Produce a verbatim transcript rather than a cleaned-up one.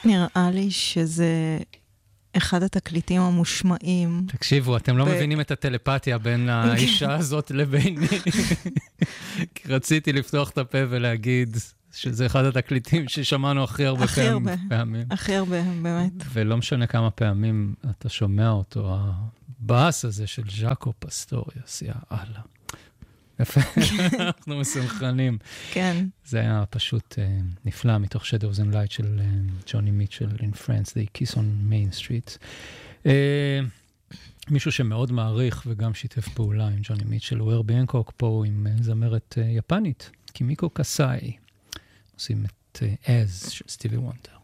נראה לי שזה אחד התקליטים המושמעים. תקשיבו, אתם לא מבינים את הטלפתיה בין האישה הזאת לביני. כי רציתי לפתוח את הפה ולהגיד שזה אחד התקליטים ששמענו הכי הרבה פעמים. הכי הרבה, באמת. ולא משנה כמה פעמים אתה שומע אותו, הבאס הזה של ז'אקו פסטוריוס, יא אללה. יפה, אנחנו מסונכרנים. כן. זה היה פשוט נפלא, מתוך Shadows and Light של ג'וני מיטשל in France, They Kiss on Main Street. מישהו שמאוד מעריך וגם שיתף פעולה עם ג'וני מיטשל, הוא הרבי הנקוק פה עם זמרת יפנית, קימיקו קסאי. עושים את As של סטיבי וונדר.